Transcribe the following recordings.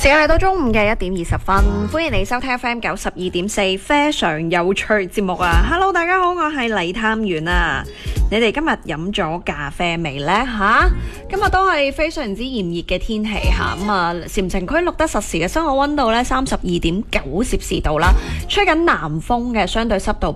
時間嚟到中午嘅1:20，歡迎你收聽 FM 92.4非常有趣節目啊 ！Hello， 大家好，我係黎探員啊！你哋今日飲咗咖啡未呢？今日都係非常之炎熱嘅天氣吓，咁啊，禪城區錄得實時嘅室外溫度呢32.9攝氏度啦，吹緊南風嘅，相對濕度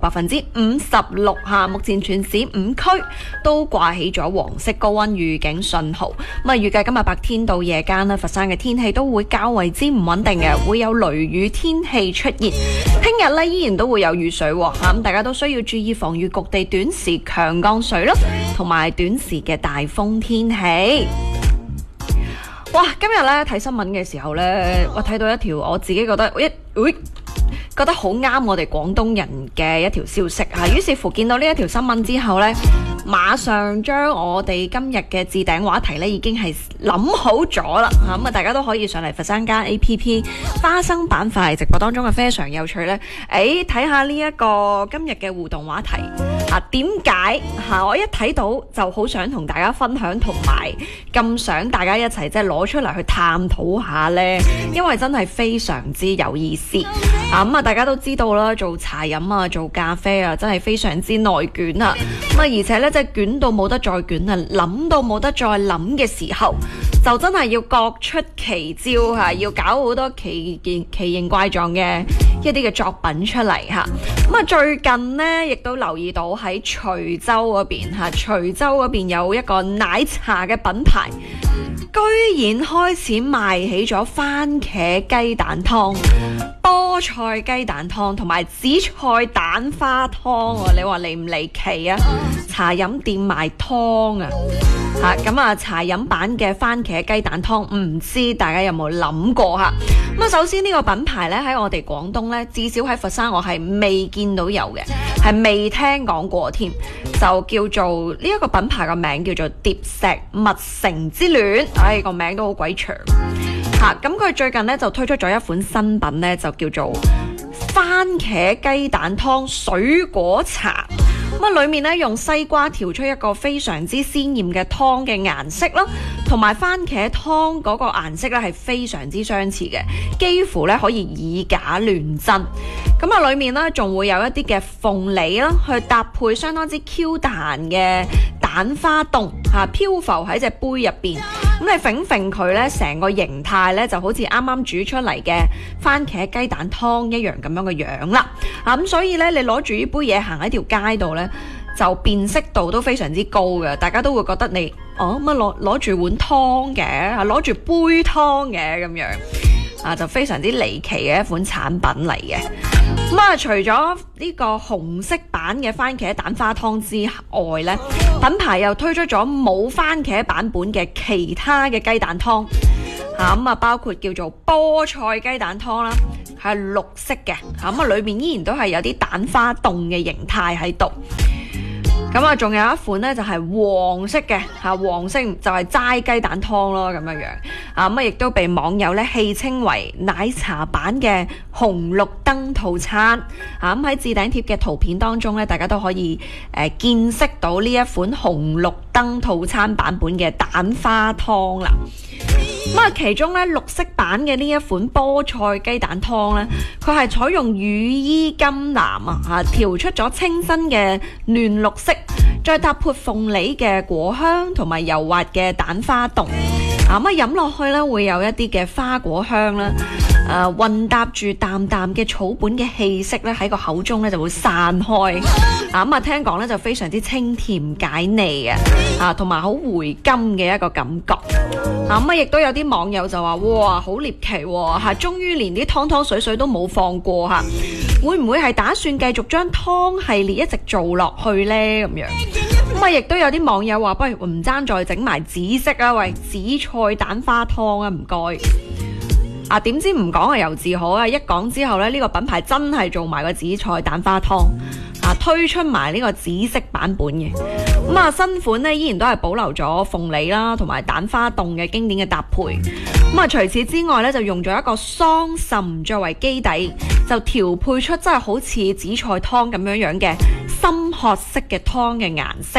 56%吓，目前全市5區都掛起咗黃色高溫預警信號，咁啊，預計今日白天到夜間呢，佛山嘅天氣都會較為之唔穩定嘅，會有雷雨天氣出現。聽日呢依然都會有雨水喎，咁大家都需要注意防禦局地短時強降水咯，同埋短時嘅大風天氣。哇！今日咧睇新聞嘅時候咧，我睇到一條我自己覺得覺得好啱我哋廣東人嘅一條消息啊！於是乎見到呢一條新聞之後咧，馬上將我哋今日嘅置頂話題咧已經係諗好咗啦嚇，咁啊大家都可以上嚟佛山間 APP 花生板塊直播當中嘅非常有趣咧，睇下呢一個今日嘅互動話題啊，點解我一睇到就好想同大家分享，同埋咁想大家一齊即係攞出嚟去探討下呢？因為真係非常之有意思啊！咁啊大家都知道啦，做茶飲啊，做咖啡啊，真係非常之內卷啊！咁啊而且呢，即係捲到冇得再捲啊，諗到冇得再諗嘅時候，就真係要各出奇招嚇，要搞好多奇形怪狀嘅一啲嘅作品出嚟嚇。咁啊最近呢，亦都留意到喺徐州嗰邊嚇，徐州嗰邊有一個奶茶嘅品牌，居然開始賣起咗番茄雞蛋湯、菠菜雞蛋湯同埋紫菜蛋花湯喎，你話離唔離奇啊？茶飲店賣湯啊！咁啊茶飲版嘅番茄雞蛋湯，唔知大家有冇諗過嚇？咁啊首先呢個品牌咧喺我哋廣東咧，至少喺佛山我係未見到有嘅，係未聽講過添。就叫做呢一個品牌個名叫做蝶石蜜城之戀，個名都好鬼長嚇。咁佢最近咧就推出咗一款新品咧，就叫做番茄雞蛋湯水果茶。咁啊，裡面咧用西瓜調出一個非常之鮮豔嘅湯嘅顏色啦，同埋番茄湯嗰個顏色咧係非常之相似嘅，幾乎咧可以以假亂真。咁啊，裡面咧仲會有一啲嘅鳳梨啦，去搭配相當之 Q 彈嘅蛋花凍嚇，漂浮喺隻杯入邊。咁你揈揈佢咧，成個形態咧就好似啱啱煮出嚟嘅番茄雞蛋湯一樣咁樣嘅樣啦。咁所以咧，你攞住呢杯嘢行喺條街度咧，就辨識度都非常之高嘅，大家都會覺得你乜攞住碗湯嘅，攞住杯湯嘅咁樣就非常之離奇嘅一款產品嚟嘅。咁啊，除咗呢個紅色版嘅番茄蛋花湯之外呢，品牌又推出咗冇番茄版本嘅其他嘅雞蛋湯咁啊，包括叫做菠菜雞蛋湯啦，係綠色嘅咁啊，裏面依然都係有啲蛋花凍嘅形態喺度。咁啊，仲有一款呢，就係黃色嘅黃色就係齋雞蛋湯咯，咁樣樣咁啊，亦都被網友咧戲稱為奶茶版嘅紅綠燈套餐咁喺置頂貼嘅圖片當中咧，大家都可以見識到呢一款紅綠燈套餐版本嘅蛋花湯啦。咁啊，其中咧綠色版嘅呢一款菠菜雞蛋湯咧，佢係採用羽衣甘藍調出咗清新嘅嫩綠色，再搭配鳳梨嘅果香同埋油滑嘅蛋花凍飲落去咧會有一啲嘅花果香啦，混搭住淡淡嘅草本嘅氣息咧喺個口中咧就會散開聽講咧就非常之清甜解膩同埋好回甘嘅一個感覺亦都有啲網友就話哇好獵奇終於連啲湯湯水水都冇放過會唔會係打算繼續將湯系列一直做落去呢？咁樣咁亦都有啲網友話不如唔爭再整埋紫色喂，紫菜蛋花湯唔該點知唔講由自可一講之後呢，呢個品牌真係做埋個紫菜蛋花湯推出埋呢個紫色版本嘅新款呢依然都係保留咗鳳梨啦同埋蛋花凍嘅經典嘅搭配除此之外呢，就用咗一個桑葚作為基底，就調配出真係好似紫菜湯咁樣嘅深褐色嘅湯嘅顏色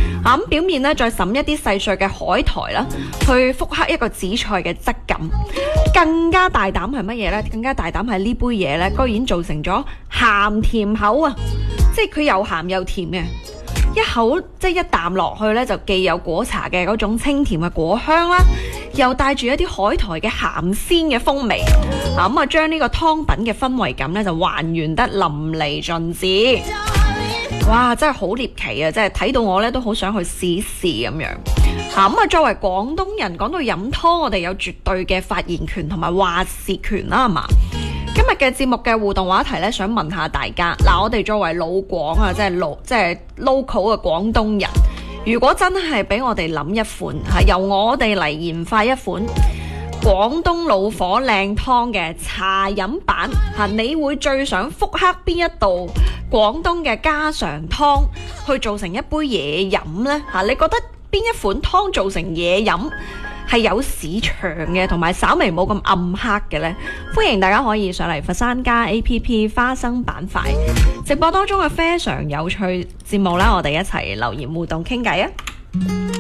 咁表面咧再滲一啲細碎嘅海苔啦，去復刻一個紫菜嘅質感。更加大膽係乜嘢呢？更加大膽係呢杯嘢呢，居然做成咗鹹甜口啊！即係佢又鹹又甜嘅，一口即係一啖落去呢，就既有果茶嘅嗰種清甜嘅果香啦，又帶住一啲海苔嘅鹹鮮嘅風味。咁啊，將呢個湯品嘅氛圍感呢，就還原得淋漓盡致。哇！真係好獵奇啊！真係睇到我咧都好想去試一試咁樣。咁啊，作為廣東人，講到飲湯，我哋有絕對嘅發言權同埋話事權啦，係嘛？今日嘅節目嘅互動話題咧，想問下大家。嗱，我哋作為老廣啊，即係 local 嘅廣東人，如果真係俾我哋諗一款由我哋嚟研發一款廣東老火靚湯嘅茶飲版你會最想復刻邊一道廣東嘅家常湯去做成一杯嘢飲呢？你覺得邊一款湯做成嘢飲係有市場嘅，同埋稍微冇咁暗黑嘅呢？歡迎大家可以上嚟佛山家 APP 花生板塊直播當中嘅非常有趣節目啦，我哋一齊留言互動傾偈啊！